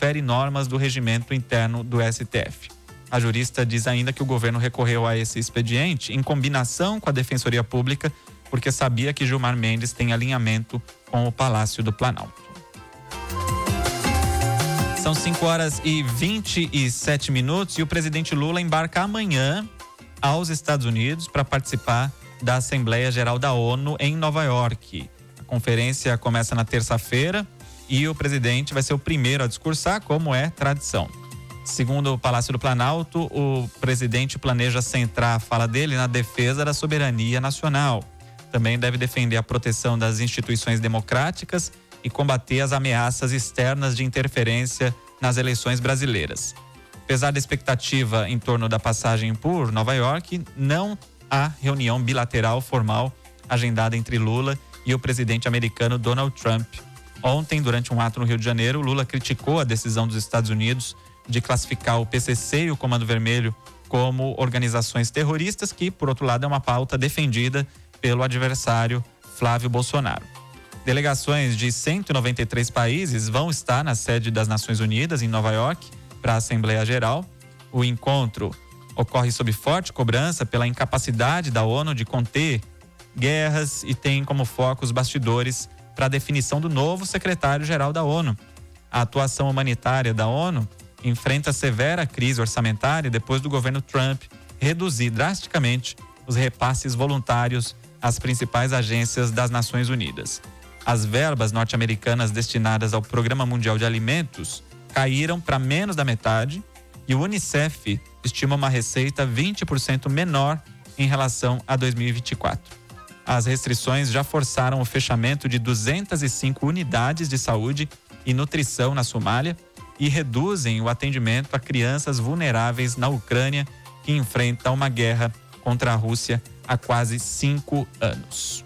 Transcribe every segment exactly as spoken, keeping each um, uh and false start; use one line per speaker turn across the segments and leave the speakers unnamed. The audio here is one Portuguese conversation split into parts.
desfere normas do regimento interno do S T F. A jurista diz ainda que o governo recorreu a esse expediente em combinação com a Defensoria Pública, porque sabia que Gilmar Mendes tem alinhamento com o Palácio do Planalto. São cinco horas e vinte e sete minutos e o presidente Lula embarca amanhã aos Estados Unidos para participar da Assembleia Geral da ONU em Nova York. A conferência começa na terça-feira e o presidente vai ser o primeiro a discursar, como é tradição. Segundo o Palácio do Planalto, o presidente planeja centrar a fala dele na defesa da soberania nacional. Também deve defender a proteção das instituições democráticas e combater as ameaças externas de interferência nas eleições brasileiras. Apesar da expectativa em torno da passagem por Nova York, não há reunião bilateral formal agendada entre Lula e o presidente americano Donald Trump. Ontem, durante um ato no Rio de Janeiro, Lula criticou a decisão dos Estados Unidos de classificar o P C C e o Comando Vermelho como organizações terroristas, que, por outro lado, é uma pauta defendida pelo adversário Flávio Bolsonaro. Delegações de cento e noventa e três países vão estar na sede das Nações Unidas, em Nova York, para a Assembleia Geral. O encontro ocorre sob forte cobrança pela incapacidade da ONU de conter guerras e tem como foco os bastidores para a definição do novo secretário-geral da ONU. A atuação humanitária da ONU enfrenta severa crise orçamentária depois do governo Trump reduzir drasticamente os repasses voluntários às principais agências das Nações Unidas. As verbas norte-americanas destinadas ao Programa Mundial de Alimentos caíram para menos da metade e o Unicef estima uma receita vinte por cento menor em relação a dois mil e vinte e quatro. As restrições já forçaram o fechamento de duzentas e cinco unidades de saúde e nutrição na Somália e reduzem o atendimento a crianças vulneráveis na Ucrânia, que enfrenta uma guerra contra a Rússia há quase cinco anos.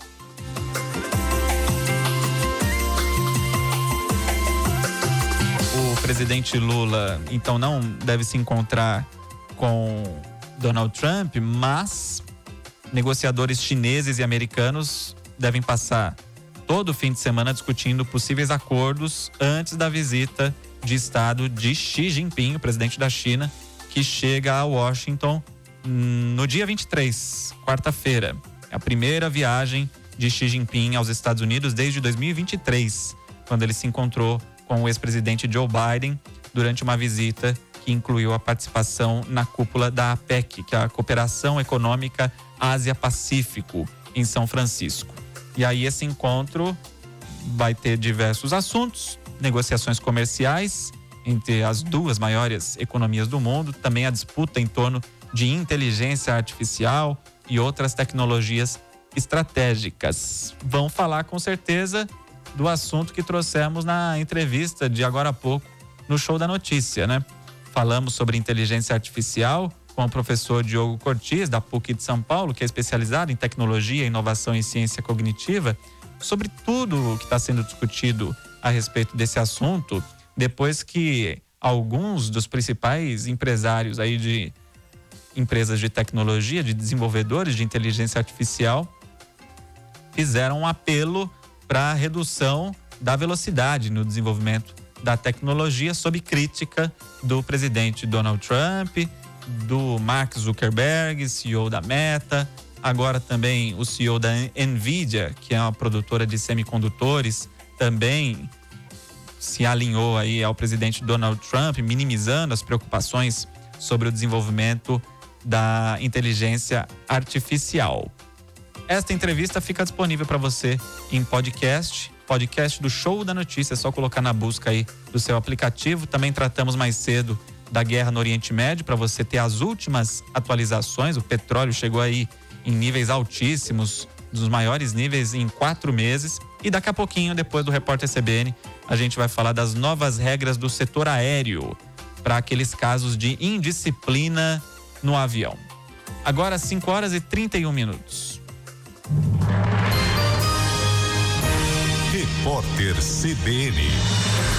O presidente Lula, então, não deve se encontrar com Donald Trump, mas negociadores chineses e americanos devem passar todo o fim de semana discutindo possíveis acordos antes da visita de Estado de Xi Jinping, o presidente da China, que chega a Washington no dia vinte e três, quarta-feira. É a primeira viagem de Xi Jinping aos Estados Unidos desde dois mil e vinte e três, quando ele se encontrou com o ex-presidente Joe Biden durante uma visita que incluiu a participação na cúpula da APEC, que é a Cooperação Econômica Ásia-Pacífico, em São Francisco. E aí esse encontro vai ter diversos assuntos, negociações comerciais entre as duas maiores economias do mundo, também a disputa em torno de inteligência artificial e outras tecnologias estratégicas. Vão falar com certeza do assunto que trouxemos na entrevista de agora há pouco no Show da Notícia, né? Falamos sobre inteligência artificial com o professor Diogo Cortis, da P U C de São Paulo, que é especializado em tecnologia, inovação e ciência cognitiva, sobre tudo o que está sendo discutido a respeito desse assunto, depois que alguns dos principais empresários aí de empresas de tecnologia, de desenvolvedores de inteligência artificial, fizeram um apelo para a redução da velocidade no desenvolvimento da tecnologia, sob crítica do presidente Donald Trump, do Mark Zuckerberg, C E O da Meta, agora também o C E O da Nvidia, que é uma produtora de semicondutores, também se alinhou aí ao presidente Donald Trump, minimizando as preocupações sobre o desenvolvimento da inteligência artificial. Esta entrevista fica disponível para você em podcast, podcast do Show da Notícia, é só colocar na busca aí do seu aplicativo. Também tratamos mais cedo da guerra no Oriente Médio, para você ter as últimas atualizações. O petróleo chegou aí em níveis altíssimos, dos maiores níveis em quatro meses. E daqui a pouquinho, depois do Repórter C B N, a gente vai falar das novas regras do setor aéreo para aqueles casos de indisciplina no avião. Agora, cinco horas e trinta e um minutos.
Repórter C B N.